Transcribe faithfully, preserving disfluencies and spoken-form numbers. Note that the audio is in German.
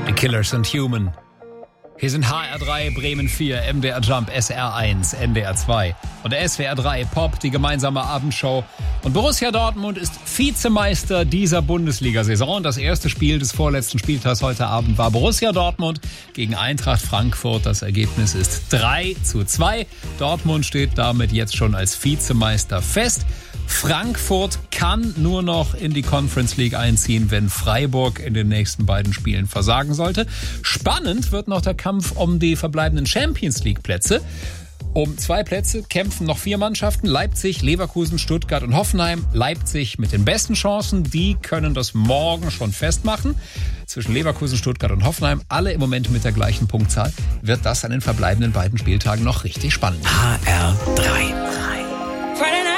The Killers and Human. Hier sind H R drei, Bremen vier, M D R Jump, S R eins, N D R zwei und S W R drei Pop, die gemeinsame Abendshow. Und Borussia Dortmund ist Vizemeister dieser Bundesliga-Saison. Das erste Spiel des vorletzten Spieltags heute Abend war Borussia Dortmund gegen Eintracht Frankfurt. Das Ergebnis ist drei zu zwei. Dortmund steht damit jetzt schon als Vizemeister fest. Frankfurt kann nur noch in die Conference League einziehen, wenn Freiburg in den nächsten beiden Spielen versagen sollte. Spannend wird noch der Kampf um die verbleibenden Champions League Plätze. Um zwei Plätze kämpfen noch vier Mannschaften. Leipzig, Leverkusen, Stuttgart und Hoffenheim. Leipzig mit den besten Chancen. Die können das morgen schon festmachen. Zwischen Leverkusen, Stuttgart und Hoffenheim, alle im Moment mit der gleichen Punktzahl, wird das an den verbleibenden beiden Spieltagen noch richtig spannend. H R drei.